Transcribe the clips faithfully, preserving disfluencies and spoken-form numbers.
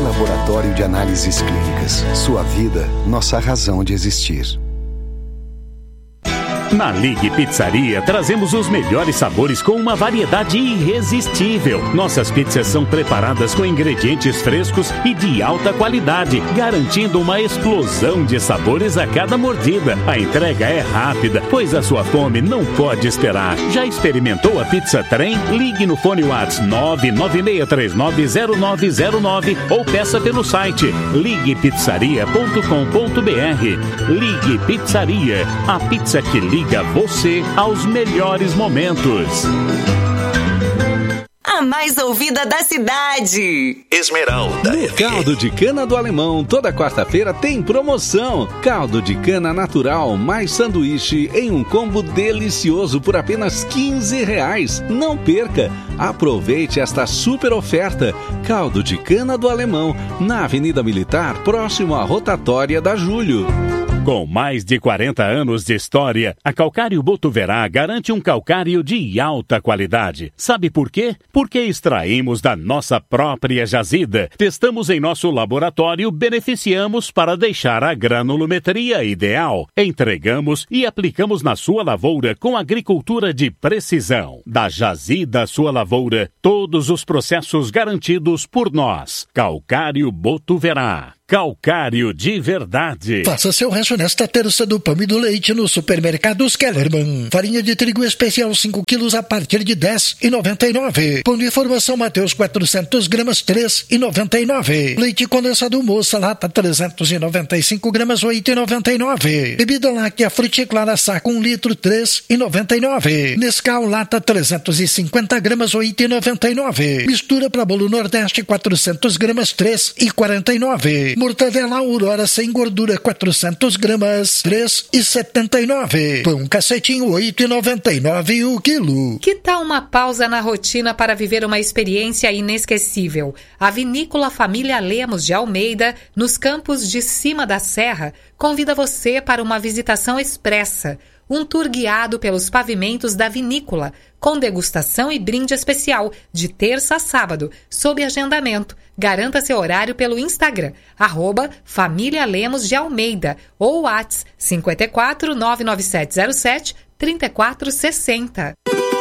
Laboratório de Análises Clínicas. Sua vida, nossa razão de existir. Na Ligue Pizzaria, trazemos os melhores sabores com uma variedade irresistível. Nossas pizzas são preparadas com ingredientes frescos e de alta qualidade, garantindo uma explosão de sabores a cada mordida. A entrega é rápida, pois a sua fome não pode esperar. Já experimentou a Pizza Trem? Ligue no fone WhatsApp nove nove seis três nove zero nove zero nove ou peça pelo site ligue pizzaria ponto com ponto br. Ligue Pizzaria, a pizza que liga Liga você aos melhores momentos. A mais ouvida da cidade. Esmeralda. No caldo de cana do Alemão, toda quarta-feira tem promoção. Caldo de cana natural mais sanduíche em um combo delicioso por apenas quinze reais. Não perca. Aproveite esta super oferta. Caldo de cana do Alemão, na Avenida Militar, próximo à rotatória da Júlio. Com mais de quarenta anos de história, a Calcário Botuverá garante um calcário de alta qualidade. Sabe por quê? Porque extraímos da nossa própria jazida, testamos em nosso laboratório, beneficiamos para deixar a granulometria ideal. Entregamos e aplicamos na sua lavoura com agricultura de precisão. Da jazida à sua lavoura, todos os processos garantidos por nós. Calcário Botuverá. Calcário de verdade. Faça seu rancho nesta terça do pão e do leite no Supermercados Kellerman. Farinha de trigo especial cinco quilos a partir de dez reais e noventa e nove centavos. Pão de formação Mateus quatrocentos gramas três reais e noventa e nove centavos. Leite condensado Moça lata trezentos e noventa e cinco gramas oito reais e noventa e nove centavos. Bebida láctea Fruticlara saco um litro três reais e noventa e nove centavos. Nescau lata trezentos e cinquenta gramas oito reais e noventa e nove centavos. Mistura para bolo Nordeste quatrocentos gramas três reais e quarenta e nove centavos. Mortadela Aurora sem gordura quatrocentos gramas, três reais e setenta e nove centavos. Pão cacetinho oito reais e noventa e nove centavos o quilo. Que tal uma pausa na rotina para viver uma experiência inesquecível? A Vinícola Família Lemos de Almeida, nos campos de cima da serra, convida você para uma visitação expressa. Um tour guiado pelos pavimentos da vinícola, com degustação e brinde especial, de terça a sábado, sob agendamento. Garanta seu horário pelo Instagram, arroba Família Lemos de Almeida, ou WhatsApp cinco quatro nove nove sete zero sete três quatro seis zero.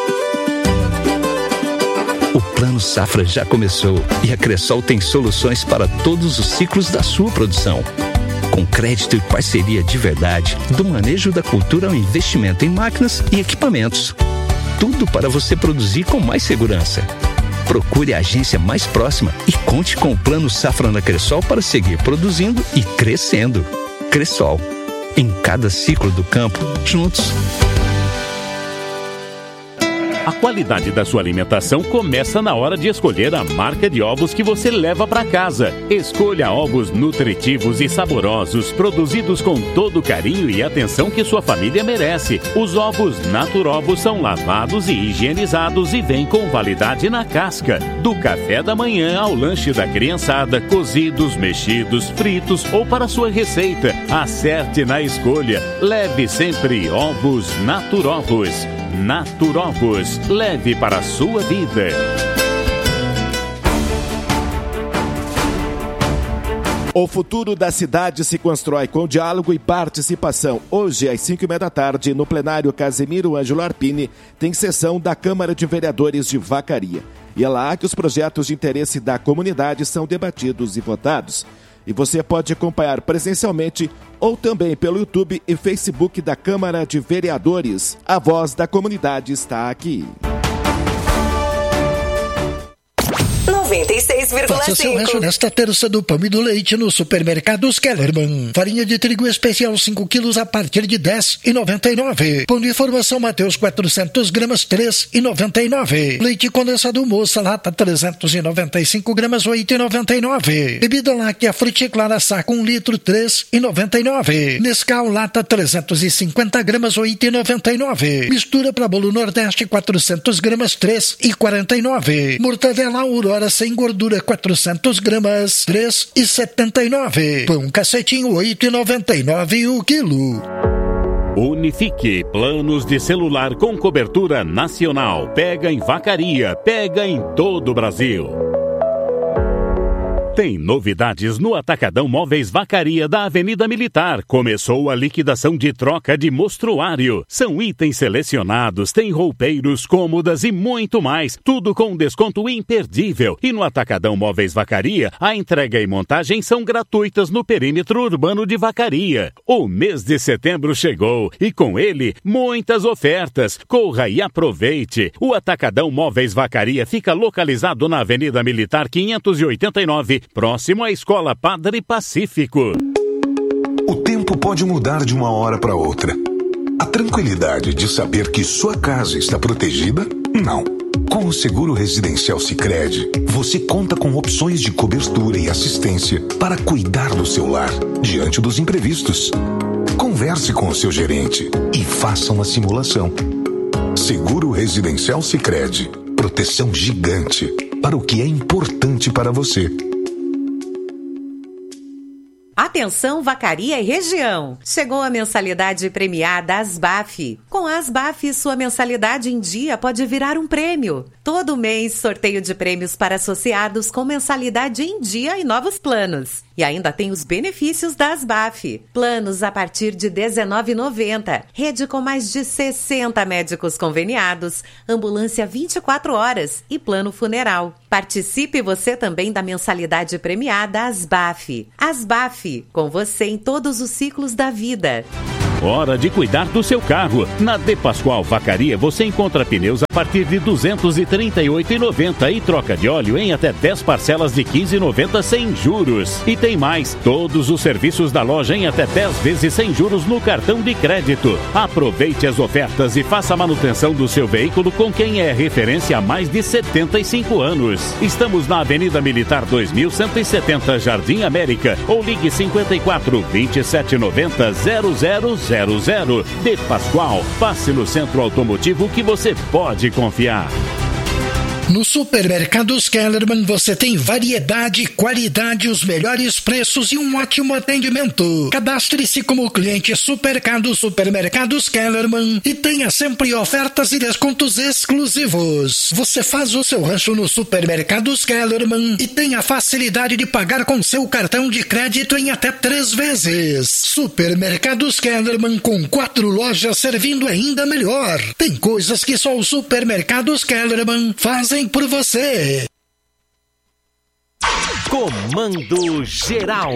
O Plano Safra já começou e a Cressol tem soluções para todos os ciclos da sua produção. Com crédito e parceria de verdade, do manejo da cultura ao investimento em máquinas e equipamentos. Tudo para você produzir com mais segurança. Procure a agência mais próxima e conte com o Plano Safra na Cressol para seguir produzindo e crescendo. Cressol. Em cada ciclo do campo, juntos. A qualidade da sua alimentação começa na hora de escolher a marca de ovos que você leva para casa. Escolha ovos nutritivos e saborosos, produzidos com todo o carinho e atenção que sua família merece. Os ovos Naturovos são lavados e higienizados e vêm com validade na casca. Do café da manhã ao lanche da criançada, cozidos, mexidos, fritos ou para sua receita. Acerte na escolha. Leve sempre ovos Naturovos. Naturovos, leve para a sua vida. O futuro da cidade se constrói com diálogo e participação. Hoje, às cinco e meia da tarde, no plenário Casemiro Ângelo Arpini, tem sessão da Câmara de Vereadores de Vacaria. E é lá que os projetos de interesse da comunidade são debatidos e votados. E você pode acompanhar presencialmente ou também pelo YouTube e Facebook da Câmara de Vereadores. A voz da comunidade está aqui. noventa e seis vírgula cinco. Faça seu rancho nesta terça do pão e do leite no Supermercados Kellerman. Farinha de trigo especial cinco quilos a partir de dez reais e noventa e nove centavos. Pão de formação Mateus quatrocentos gramas três reais e noventa e nove centavos. Leite condensado Moça lata trezentos e noventa e cinco gramas oito reais e noventa e nove centavos. Bebida láctea Fruticlara saco um litro três reais e noventa e nove centavos. Nescau lata trezentos e cinquenta gramas oito reais e noventa e nove centavos. Mistura para bolo Nordeste quatrocentos gramas três reais e quarenta e nove centavos. Mortadela Aurora sem gordura quatrocentos gramas, três reais e setenta e nove centavos. Pão cacetinho oito reais e noventa e nove centavos o quilo. Unifique, planos de celular com cobertura nacional. Pega em Vacaria, pega em todo o Brasil. Tem novidades no Atacadão Móveis Vacaria da Avenida Militar. Começou a liquidação de troca de mostruário. São itens selecionados, tem roupeiros, cômodas e muito mais. Tudo com desconto imperdível. E no Atacadão Móveis Vacaria, a entrega e montagem são gratuitas no perímetro urbano de Vacaria. O mês de setembro chegou e com ele, muitas ofertas. Corra e aproveite. O Atacadão Móveis Vacaria fica localizado na Avenida Militar quinhentos e oitenta e nove, próximo à Escola Padre Pacífico. O tempo pode mudar de uma hora para outra. A tranquilidade de saber que sua casa está protegida? Não. Com o Seguro Residencial Sicredi, você conta com opções de cobertura e assistência para cuidar do seu lar diante dos imprevistos. Converse com o seu gerente e faça uma simulação. Seguro Residencial Sicredi. Proteção gigante para o que é importante para você. Atenção, Vacaria e região! Chegou a mensalidade premiada Asbaf. Com a Asbaf, sua mensalidade em dia pode virar um prêmio. Todo mês, sorteio de prêmios para associados com mensalidade em dia e novos planos. E ainda tem os benefícios da Asbaf. Planos a partir de dezenove reais e noventa centavos. Rede com mais de sessenta médicos conveniados. Ambulância vinte e quatro horas e plano funeral. Participe você também da mensalidade premiada Asbaf. Asbaf, com você em todos os ciclos da vida. Hora de cuidar do seu carro. Na De Pascoal Vacaria você encontra pneus a partir de duzentos e trinta e oito reais e noventa centavos e troca de óleo em até dez parcelas de quinze reais e noventa centavos sem juros. E tem mais, todos os serviços da loja em até dez vezes sem juros no cartão de crédito. Aproveite as ofertas e faça a manutenção do seu veículo com quem é referência há mais de setenta e cinco anos. Estamos na Avenida Militar dois mil cento e setenta, Jardim América, ou ligue cinquenta e quatro, vinte e sete, noventa, zero zero zero zero. De Pascoal, passe no centro automotivo que você pode confiar. No Supermercados Kellerman você tem variedade, qualidade, os melhores preços e um ótimo atendimento. Cadastre-se como cliente Supermercados Supermercados Kellerman e tenha sempre ofertas e descontos exclusivos. Você faz o seu rancho no Supermercados Kellerman e tem a facilidade de pagar com seu cartão de crédito em até três vezes. Supermercados Kellerman, com quatro lojas servindo ainda melhor. Tem coisas que só o Supermercados Kellerman fazem por você. Comando Geral.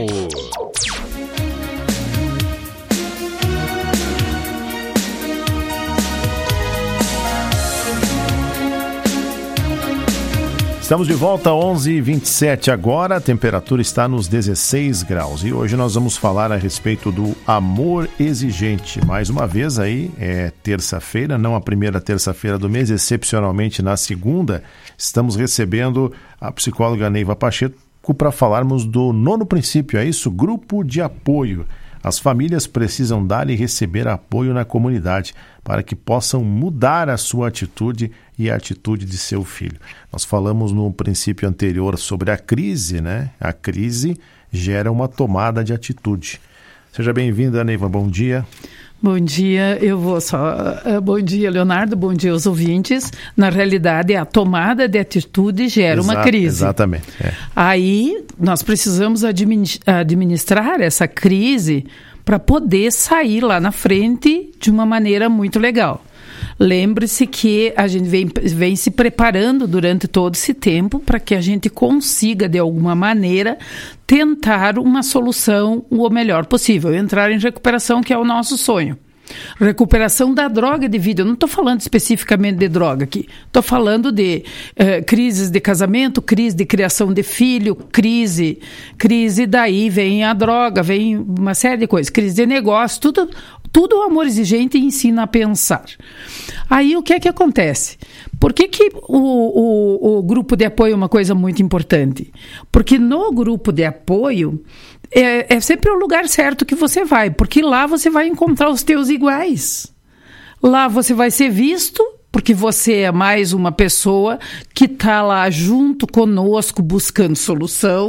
Estamos de volta às onze e vinte e sete agora, a temperatura está nos dezesseis graus e hoje nós vamos falar a respeito do amor exigente. Mais uma vez aí, é terça-feira, não a primeira terça-feira do mês, excepcionalmente na segunda, estamos recebendo a psicóloga Neiva Pacheco para falarmos do nono princípio, é isso? Grupo de apoio. As famílias precisam dar e receber apoio na comunidade para que possam mudar a sua atitude e a atitude de seu filho. Nós falamos no princípio anterior sobre a crise, né? A crise gera uma tomada de atitude. Seja bem-vinda, Neiva, bom dia. Bom dia, eu vou só... Uh, bom dia, Leonardo, bom dia aos ouvintes. Na realidade, a tomada de atitude gera Exa- uma crise. Exatamente. É. Aí, nós precisamos admin- administrar essa crise para poder sair lá na frente de uma maneira muito legal. Lembre-se que a gente vem, vem se preparando durante todo esse tempo para que a gente consiga, de alguma maneira, tentar uma solução o melhor possível, entrar em recuperação, que é o nosso sonho. Recuperação da droga de vida. Eu não estou falando especificamente de droga aqui. Estou falando de uh, crises de casamento, crise de criação de filho, crise, crise daí vem a droga, vem uma série de coisas, crise de negócio, tudo, tudo o amor exigente ensina a pensar. Aí o que é que acontece? Por que que o, o, o grupo de apoio é uma coisa muito importante? Porque no grupo de apoio É, é sempre o lugar certo que você vai, porque lá você vai encontrar os teus iguais. Lá você vai ser visto, porque você é mais uma pessoa que está lá junto conosco buscando solução.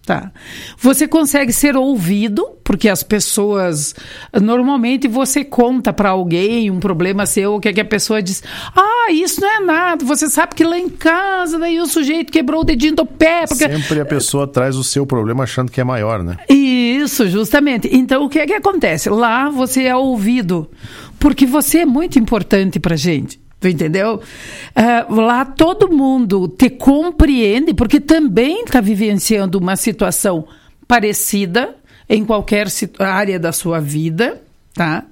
Tá. Você consegue ser ouvido, porque as pessoas, normalmente você conta para alguém um problema seu, o que, é que a pessoa diz, ah, isso não é nada, você sabe que lá em casa, daí o sujeito quebrou o dedinho do pé. Porque... Sempre a pessoa traz o seu problema achando que é maior, né? Isso, justamente. Então, o que é que acontece? Lá você é ouvido, porque você é muito importante pra gente. Tu entendeu? Uh, lá todo mundo te compreende, porque também está vivenciando uma situação parecida em qualquer área da sua vida, tá?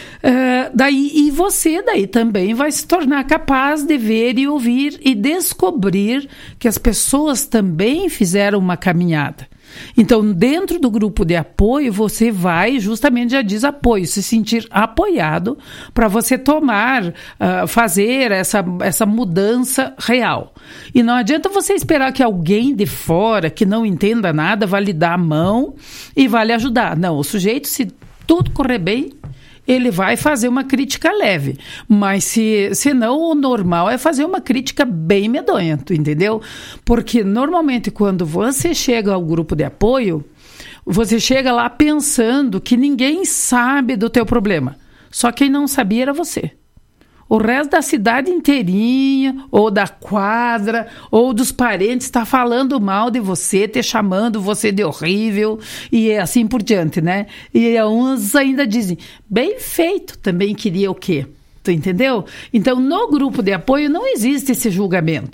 Uh, daí, e você daí também vai se tornar capaz de ver e ouvir e descobrir que as pessoas também fizeram uma caminhada. Então, dentro do grupo de apoio, você vai, justamente já diz apoio, se sentir apoiado para você tomar, uh, fazer essa, essa mudança real. E não adianta você esperar que alguém de fora, que não entenda nada, vá lhe dar a mão e vá lhe ajudar. Não, o sujeito, se tudo correr bem, ele vai fazer uma crítica leve, mas se, se não, o normal é fazer uma crítica bem medonha, tu entendeu? Porque normalmente quando você chega ao grupo de apoio, você chega lá pensando que ninguém sabe do teu problema, só quem não sabia era você. O resto da cidade inteirinha, ou da quadra, ou dos parentes, está falando mal de você, te chamando você de horrível, e assim por diante, né? E uns ainda dizem, bem feito, também queria o quê? Tu entendeu? Então, no grupo de apoio não existe esse julgamento.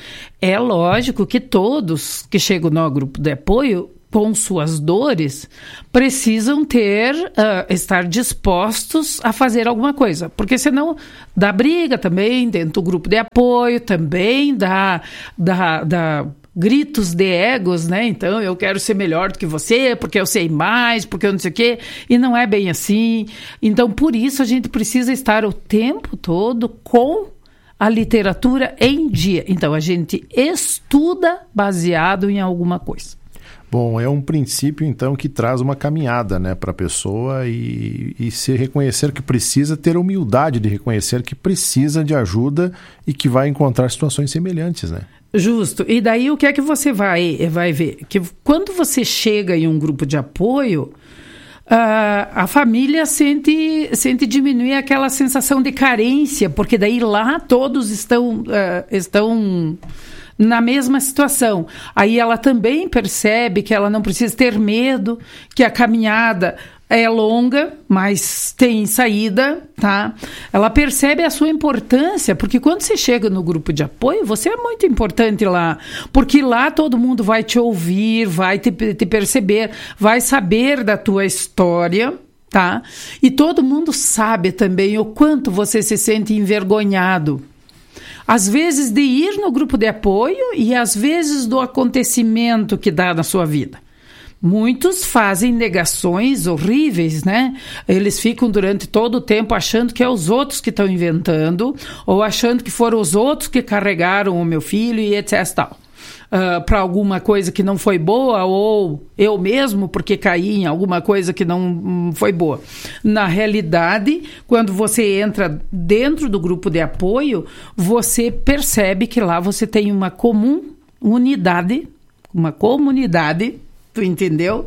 É lógico que todos que chegam no grupo de apoio, com suas dores, precisam ter, uh, estar dispostos a fazer alguma coisa, porque senão dá briga também dentro do grupo de apoio, também dá, dá, dá gritos de egos, né? Então, eu quero ser melhor do que você, porque eu sei mais, porque eu não sei o quê, e não é bem assim. Então, por isso, a gente precisa estar o tempo todo com a literatura em dia. Então, a gente estuda baseado em alguma coisa. Bom, é um princípio, então, que traz uma caminhada, né, para a pessoa e, e se reconhecer que precisa, ter humildade de reconhecer que precisa de ajuda e que vai encontrar situações semelhantes, né? Justo. E daí o que é que você vai, vai ver? Que quando você chega em um grupo de apoio, uh, a família sente, sente diminuir aquela sensação de carência, porque daí lá todos estão... Uh, estão na mesma situação. Aí ela também percebe que ela não precisa ter medo, que a caminhada é longa, mas tem saída, tá? Ela percebe a sua importância, porque quando você chega no grupo de apoio, você é muito importante lá, porque lá todo mundo vai te ouvir, vai te, te perceber, vai saber da tua história, tá? E todo mundo sabe também o quanto você se sente envergonhado, às vezes de ir no grupo de apoio e às vezes do acontecimento que dá na sua vida. Muitos fazem negações horríveis, né? Eles ficam durante todo o tempo achando que é os outros que estão inventando ou achando que foram os outros que carregaram o meu filho e etc tal. Uh, para alguma coisa que não foi boa ou eu mesmo porque caí em alguma coisa que não hum, foi boa. Na realidade, quando você entra dentro do grupo de apoio, você percebe que lá você tem uma comum unidade, uma comunidade, tu entendeu?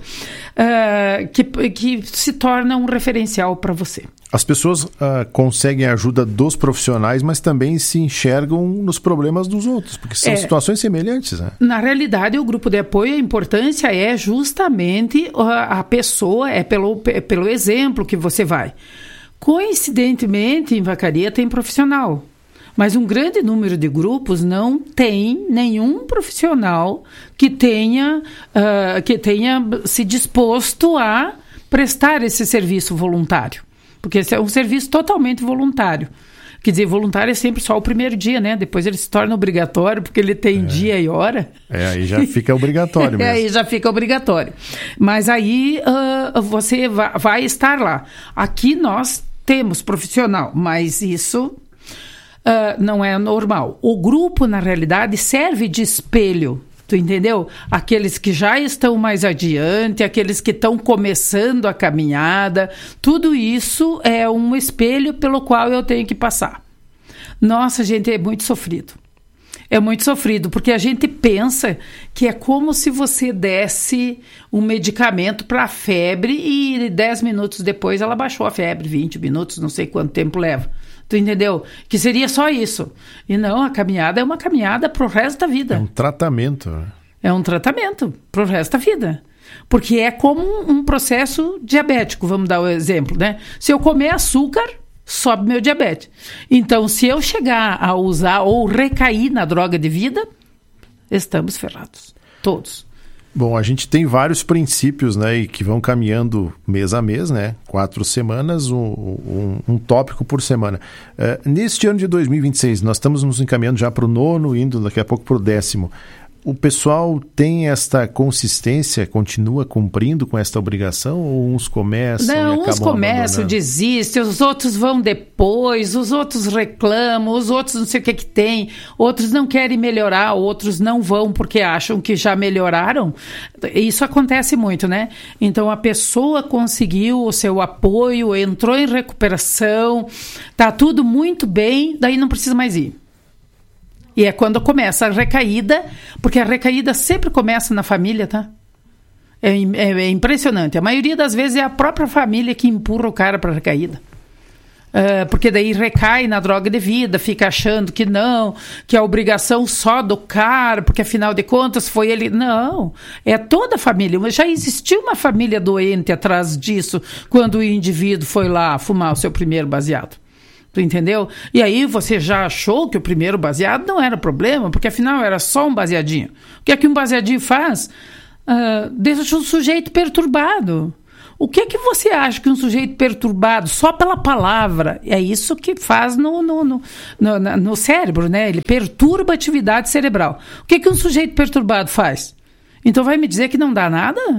Uh, que, que se torna um referencial para você. As pessoas uh, conseguem a ajuda dos profissionais, mas também se enxergam nos problemas dos outros, porque são é, situações semelhantes, né? Na realidade, o grupo de apoio, a importância é justamente a, a pessoa, é pelo, é pelo exemplo que você vai. Coincidentemente, em Vacaria tem profissional, mas um grande número de grupos não tem nenhum profissional que tenha, uh, que tenha se disposto a prestar esse serviço voluntário. Porque esse é um serviço totalmente voluntário. Quer dizer, voluntário é sempre só o primeiro dia, né? Depois ele se torna obrigatório, porque ele tem é. dia e hora. É, aí já fica obrigatório mesmo. Aí já fica obrigatório. Mas aí uh, você vai, vai estar lá. Aqui nós temos profissional, mas isso uh, não é normal. O grupo, na realidade, serve de espelho. Tu entendeu? Aqueles que já estão mais adiante, aqueles que estão começando a caminhada, tudo isso é um espelho pelo qual eu tenho que passar. Nossa, gente, é muito sofrido. É muito sofrido, porque a gente pensa que é como se você desse um medicamento para a febre e dez minutos depois ela baixou a febre, vinte minutos, não sei quanto tempo leva. Tu entendeu? Que seria só isso. E não, a caminhada é uma caminhada pro resto da vida. É um tratamento. É um tratamento pro resto da vida. Porque é como um, um processo diabético, vamos dar o exemplo, né? Se eu comer açúcar, sobe meu diabetes. Então, se eu chegar a usar ou recair na droga de vida, estamos ferrados. Todos. Bom, a gente tem vários princípios, né, e que vão caminhando mês a mês, né, quatro semanas, um, um, um tópico por semana. Uh, neste ano de dois mil e vinte e seis, nós estamos nos encaminhando já para o nono, indo daqui a pouco para o décimo. O pessoal tem esta consistência, continua cumprindo com esta obrigação, ou uns começam Não, e acabam uns começam, desistem, os outros vão depois, os outros reclamam, os outros não sei o que que tem, outros não querem melhorar, outros não vão porque acham que já melhoraram. Isso acontece muito, né? Então a pessoa conseguiu o seu apoio, entrou em recuperação, tá tudo muito bem, daí não precisa mais ir. E é quando começa a recaída, porque a recaída sempre começa na família, tá? É, é, é impressionante. A maioria das vezes é a própria família que empurra o cara para a recaída. Uh, porque daí recai na droga de vida, fica achando que não, que é obrigação só do cara, porque afinal de contas foi ele. Não, é toda a família. Já existiu uma família doente atrás disso, quando o indivíduo foi lá fumar o seu primeiro baseado. Tu entendeu? E aí você já achou que o primeiro baseado não era problema, porque afinal era só um baseadinho. O que é que um baseadinho faz? Uh, deixa o sujeito perturbado. O que é que você acha que um sujeito perturbado, só pela palavra, é isso que faz no, no, no, no, no cérebro, né? Ele perturba a atividade cerebral. O que é que um sujeito perturbado faz? Então vai me dizer que não dá nada?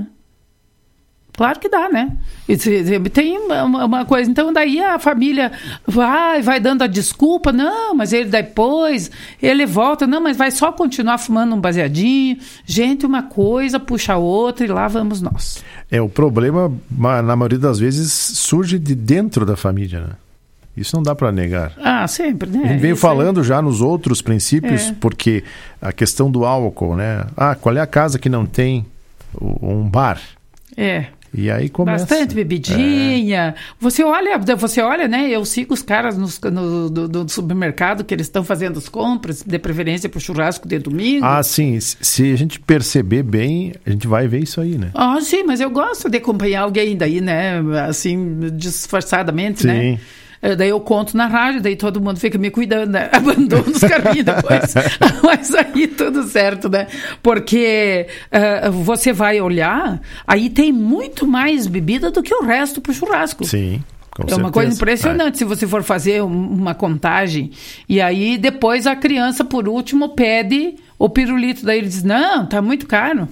Claro que dá, né? Tem uma, uma coisa. Então, daí a família vai, vai dando a desculpa. Não, mas ele depois, ele volta. Não, mas vai só continuar fumando um baseadinho. Gente, uma coisa puxa a outra e lá vamos nós. É, o problema, na maioria das vezes, surge de dentro da família, né? Isso não dá para negar. Ah, sempre, né? A gente veio Isso falando aí. já nos outros princípios, É. porque a questão do álcool, né? Ah, qual é a casa que não tem um bar? É. E aí começa. Bastante bebidinha. É. Você olha, você olha, né? Eu sigo os caras nos, no, do, do supermercado que eles estão fazendo as compras, de preferência para o churrasco de domingo. Ah, sim. Se a gente perceber bem, a gente vai ver isso aí, né? Ah, sim, mas eu gosto de acompanhar alguém daí, né? Assim, disfarçadamente, sim. né? Daí eu conto na rádio, daí todo mundo fica me cuidando, né? Abandono os caminhos depois. Mas aí tudo certo, né? Porque uh, você vai olhar, aí tem muito mais bebida do que o resto pro churrasco. Sim. Com é certeza. Uma coisa impressionante, é. Se você for fazer um, uma contagem. E aí depois a criança, por último, pede o pirulito. Daí ele diz, não, tá muito caro.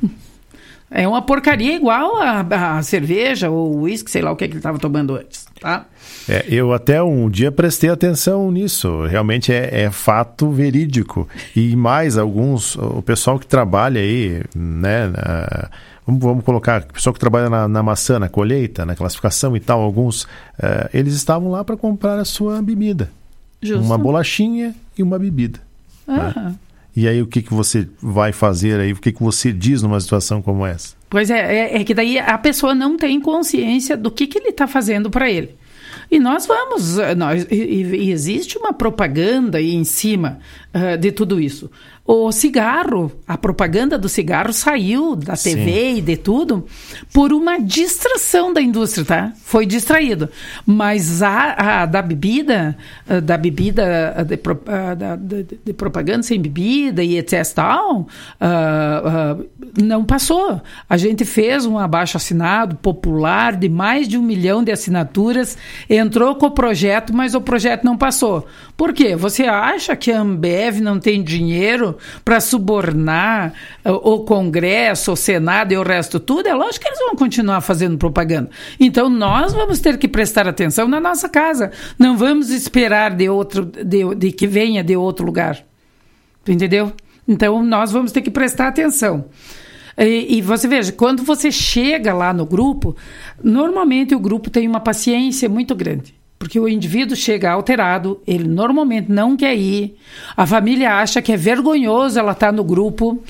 É uma porcaria igual a, a cerveja ou o uísque, sei lá o que, é que ele estava tomando antes, tá? É, eu até um dia prestei atenção nisso. Realmente é, é fato verídico. E mais alguns, o pessoal que trabalha aí, né? Uh, vamos, vamos colocar, o pessoal que trabalha na, na maçã, na colheita, na classificação e tal, alguns, uh, eles estavam lá para comprar a sua bebida. Justo. Uma bolachinha e uma bebida. Ah. Né? E aí o que, que você vai fazer aí? O que, que você diz numa situação como essa? Pois é, é, é que daí a pessoa não tem consciência do que, que ele está fazendo para ele. E nós vamos, nós, e, e existe uma propaganda aí em cima uh, de tudo isso. O cigarro, a propaganda do cigarro saiu da T V Sim. e de tudo por uma distração da indústria, tá? Foi distraído. Mas a, a da bebida, a, da bebida de, a, da, de, de propaganda sem bebida e etc tal, uh, uh, não passou. A gente fez um abaixo-assinado popular de mais de um milhão de assinaturas, entrou com o projeto, mas o projeto não passou. Por quê? Você acha que a Ambev não tem dinheiro para subornar o Congresso, o Senado e o resto tudo? É lógico que eles vão continuar fazendo propaganda. Então, nós vamos ter que prestar atenção na nossa casa. Não vamos esperar de, outro, de, de que venha de outro lugar. Tu entendeu? Então, nós vamos ter que prestar atenção. E, e você veja, quando você chega lá no grupo, normalmente o grupo tem uma paciência muito grande. Porque o indivíduo chega alterado, ele normalmente não quer ir, a família acha que é vergonhoso ela estar no grupo,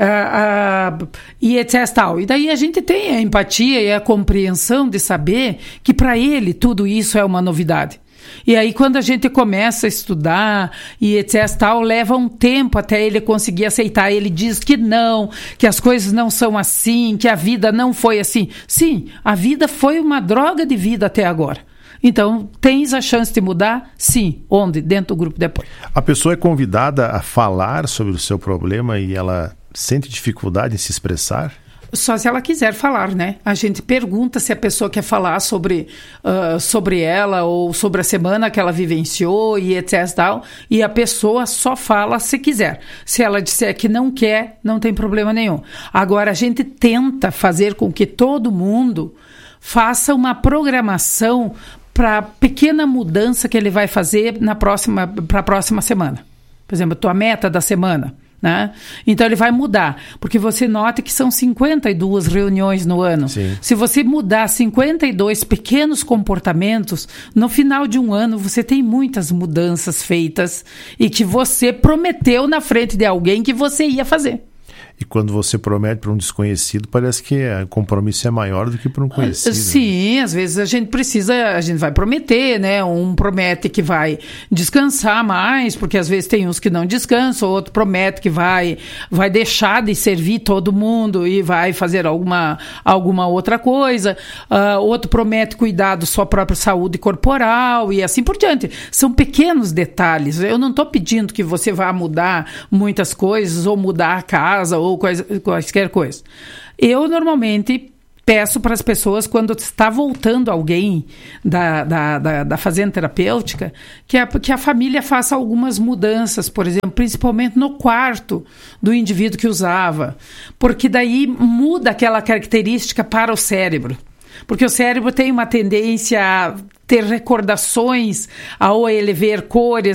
ah, ah, e etc. Tal. E daí a gente tem a empatia e a compreensão de saber que para ele tudo isso é uma novidade. E aí quando a gente começa a estudar e etc tal, leva um tempo até ele conseguir aceitar. Ele diz que não, que as coisas não são assim, que a vida não foi assim. Sim, a vida foi uma droga de vida até agora. Então, tens a chance de mudar? Sim. Onde? Dentro do grupo de apoio. A pessoa é convidada a falar sobre o seu problema e ela sente dificuldade em se expressar? Só se ela quiser falar, né? A gente pergunta se a pessoa quer falar sobre, uh, sobre ela ou sobre a semana que ela vivenciou e etc tal, e a pessoa só fala se quiser. Se ela disser que não quer, não tem problema nenhum. Agora, a gente tenta fazer com que todo mundo faça uma programação para a pequena mudança que ele vai fazer na próxima, para a próxima semana. Por exemplo, a tua meta da semana. Né? Então ele vai mudar, porque você nota que são cinquenta e duas reuniões no ano. Sim. Se você mudar cinquenta e dois pequenos comportamentos, no final de um ano você tem muitas mudanças feitas e que você prometeu na frente de alguém que você ia fazer. E quando você promete para um desconhecido, parece que o compromisso é maior do que para um conhecido. Sim, né? Às vezes a gente precisa, a gente vai prometer, né? Um promete que vai descansar mais, porque às vezes tem uns que não descansam, outro promete que vai, vai deixar de servir todo mundo e vai fazer alguma, alguma outra coisa. Uh, outro promete cuidar da sua própria saúde corporal e assim por diante. São pequenos detalhes. Eu não estou pedindo que você vá mudar muitas coisas ou mudar a casa ou coisa, quaisquer coisa. Eu normalmente peço para as pessoas, quando está voltando alguém da, da, da, da fazenda terapêutica, que a, que a família faça algumas mudanças, por exemplo, principalmente no quarto do indivíduo que usava, porque daí muda aquela característica para o cérebro. Porque o cérebro tem uma tendência a ter recordações, ao ele ver cores,